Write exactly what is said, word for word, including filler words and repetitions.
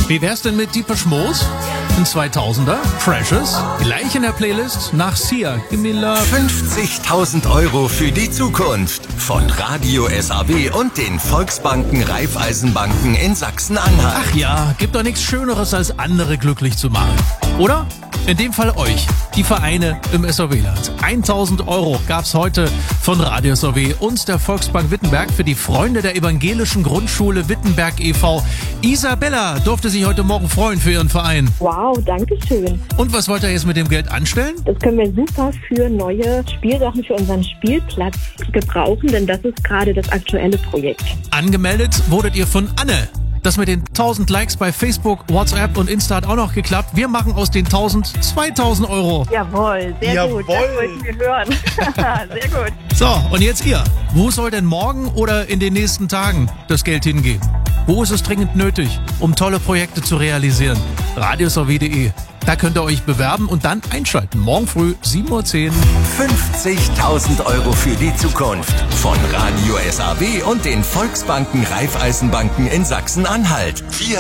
Wie wär's denn mit Deepesh Mode? Ein zweitausender, Precious, gleich in der Playlist nach Sia. Gemilla. fünfzigtausend Euro für die Zukunft von Radio S A W und den Volksbanken Raiffeisenbanken in Sachsen-Anhalt. Ach ja, gibt doch nichts Schöneres, als andere glücklich zu machen. Oder? In dem Fall euch, die Vereine im S A W-Land. tausend Euro gab's heute von Radio S A W und der Volksbank Wittenberg für die Freunde der evangelischen Grundschule Wittenberg e V Isabella durfte sich heute Morgen freuen für ihren Verein. Wow, danke schön. Und was wollt ihr jetzt mit dem Geld anstellen? Das können wir super für neue Spielsachen für unseren Spielplatz gebrauchen, denn das ist gerade das aktuelle Projekt. Angemeldet wurdet ihr von Anne. Das mit den tausend Likes bei Facebook, WhatsApp und Insta hat auch noch geklappt. Wir machen aus den tausend zweitausend Euro. Jawohl, sehr Jawohl. gut. Das wollten wir hören. Sehr gut. So, und jetzt ihr. Wo soll denn morgen oder in den nächsten Tagen das Geld hingehen? Wo ist es dringend nötig, um tolle Projekte zu realisieren? radio s a w punkt d e. Da könnt ihr euch bewerben und dann einschalten. Morgen früh sieben Uhr zehn. fünfzigtausend Euro für die Zukunft von Radio S A W und den Volksbanken Raiffeisenbanken in Sachsen-Anhalt. Wir